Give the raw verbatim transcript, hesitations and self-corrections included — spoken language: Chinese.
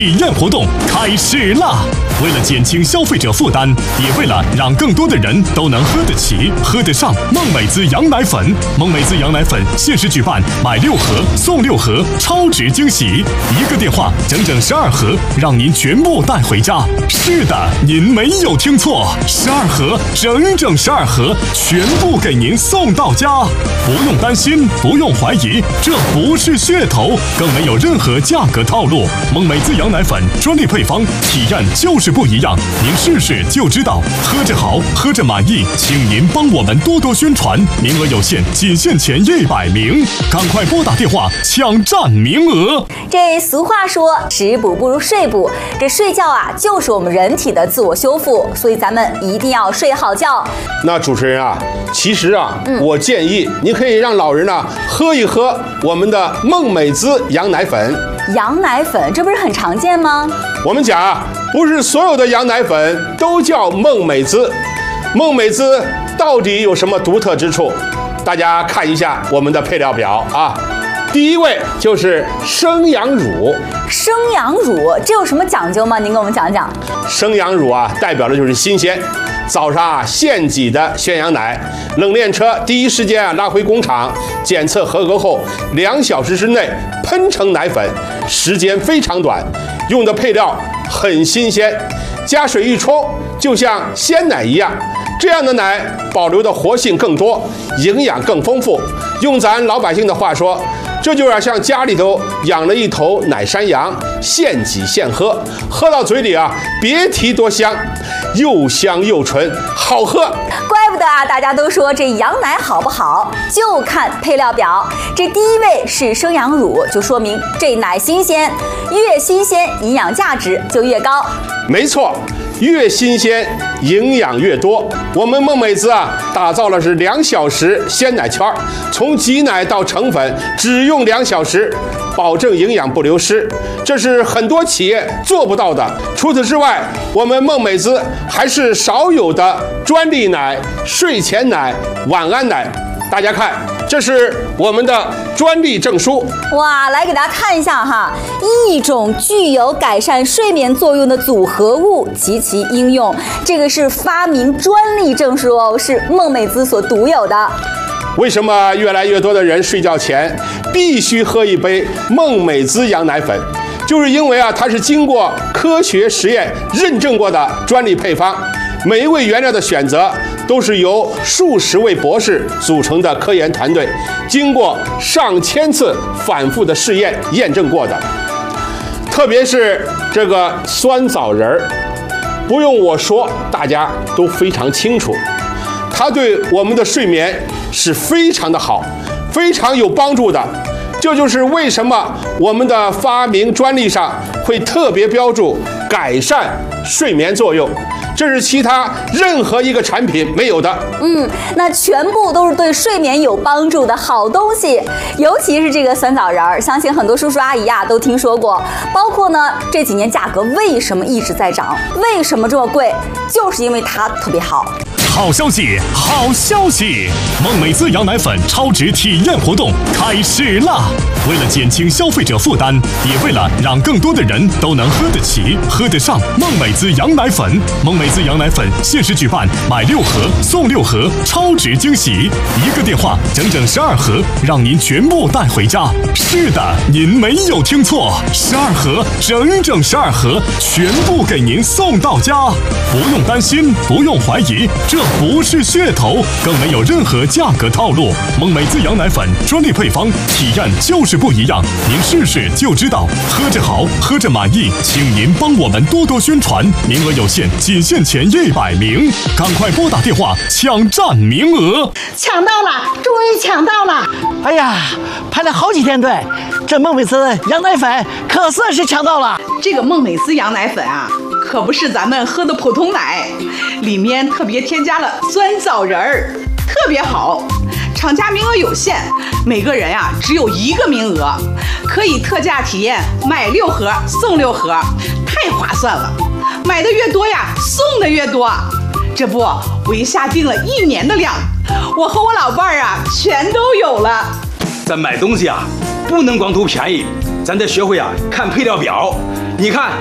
体验活动开始啦！为了减轻消费者负担，也为了让更多的人都能喝得起、喝得上孟美滋羊奶粉，孟美滋羊奶粉限时举办买六盒送六盒超值惊喜，一个电话整整十二盒，让您全部带回家。是的，您没有听错，十二盒，整整十二盒，全部给您送到家，不用担心，不用怀疑，这不是噱头，更没有任何价格套路。孟美滋羊奶粉专利配方，体验就是不一样，您试试就知道。喝着好，喝着满意，请您帮我们多多宣传，名额有限，仅限前一百名，赶快拨打电话抢占名额。 这俗话说，食补不如睡补，这睡觉啊，就是我们人体的自我修复，所以咱们一定要睡好觉。 那主持人啊，其实啊，嗯、我建议你可以让老人呢喝一喝我们的孟美滋羊奶粉。 羊奶粉，这不是很常见吗？ 我们讲啊，不是所有的羊奶粉都叫孟美滋。孟美滋到底有什么独特之处？大家看一下我们的配料表啊。第一位就是生羊乳。 生羊乳这有什么讲究吗？您给我们讲讲。 生羊乳啊，代表的就是新鲜。早上啊，现挤的鲜羊奶，冷链车第一时间啊拉回工厂检测合格后，两小时之内喷成奶粉，时间非常短，用的配料很新鲜，加水一冲就像鲜奶一样。这样的奶保留的活性更多，营养更丰富。用咱老百姓的话说，这就有点像家里头养了一头奶山羊，现挤现喝，喝到嘴里啊，别提多香，又香又纯，好喝。 怪不得啊，大家都说这羊奶好不好，就看配料表。这第一位是生羊乳，就说明这奶新鲜，越新鲜营养价值就越高。 没错。越新鲜，营养越多。我们孟美滋啊，打造了是两小时鲜奶圈，从挤奶到成粉只用两小时，保证营养不流失，这是很多企业做不到的。除此之外，我们孟美滋还是少有的专利奶、睡前奶、晚安奶。大家看，这是我们的专利证书。 哇，来给大家看一下哈，一种具有改善睡眠作用的组合物及其应用，这个是发明专利证书哦，是孟美滋所独有的。 为什么越来越多的人睡觉前必须喝一杯孟美滋羊奶粉？就是因为啊，它是经过科学实验认证过的专利配方，每一位原料的选择都是由数十位博士组成的科研团队，经过上千次反复的试验验证过的。特别是这个酸枣仁儿，不用我说，大家都非常清楚，它对我们的睡眠是非常的好，非常有帮助的。这就是为什么我们的发明专利上会特别标注改善睡眠作用，这是其他任何一个产品没有的。 嗯，那全部都是对睡眠有帮助的好东西，尤其是这个酸枣仁儿，相信很多叔叔阿姨啊都听说过。包括呢，这几年价格为什么一直在涨？为什么这么贵？就是因为它特别好。 好消息，好消息！孟美滋羊奶粉超值体验活动开始啦！为了减轻消费者负担，也为了让更多的人都能喝得起、喝得上孟美滋羊奶粉，孟美滋羊奶粉限时举办买六盒送六盒超值惊喜，一个电话整整十二盒，让您全部带回家。是的，您没有听错，十二盒，整整十二盒，全部给您送到家，不用担心，不用怀疑，这不是噱头，更没有任何价格套路。孟美滋羊奶粉专利配方，体验就是不一样，您试试就知道。喝着好，喝着满意，请您帮我们多多宣传，名额有限，仅限前一百名，赶快拨打电话抢占名额。 抢到了，终于抢到了！ 哎呀，排了好几天队，这孟美滋羊奶粉可算是抢到了。 这个孟美滋羊奶粉啊，可不是咱们喝的普通奶，里面特别添加了酸枣仁儿，特别好。厂家名额有限，每个人呀、啊、只有一个名额，可以特价体验买六盒送六盒，太划算了！买的越多呀，送的越多。这不，我一下定了一年的量，我和我老伴儿啊全都有了。 咱买东西啊，不能光图便宜， 咱得学会啊看配料表。你看